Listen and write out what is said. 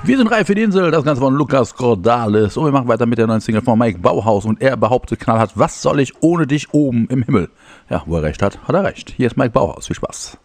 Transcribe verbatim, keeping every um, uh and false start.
Wir sind reif für die Insel, das Ganze von Lukas Cordalis. Und wir machen weiter mit der neuen Single von Mike Bauhaus. Und er behauptet knallhart, was soll ich ohne dich oben im Himmel? Ja, wo er recht hat, hat er recht. Hier ist Mike Bauhaus. Viel Spaß.